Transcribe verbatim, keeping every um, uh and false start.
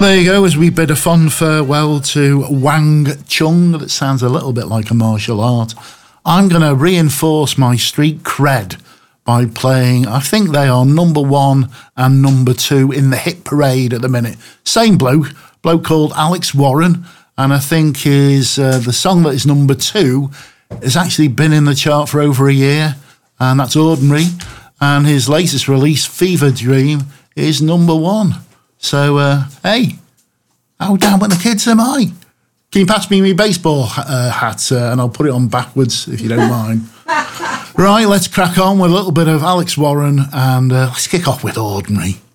There you go, as we bid a fond farewell to Wang Chung. That sounds a little bit like a martial art. I'm going to reinforce my street cred by playing, I think they are number one and number two in the hit parade at the minute. Same bloke, bloke called Alex Warren, and I think his, uh, the song that is number two has actually been in the chart for over a year, and that's Ordinary. And his latest release, Fever Dream, is number one. So, uh, hey, how down with the kids am I? Can you pass me my baseball uh, hat uh, and I'll put it on backwards if you don't mind. Right, let's crack on with a little bit of Alex Warren and uh, let's kick off with Ordinary.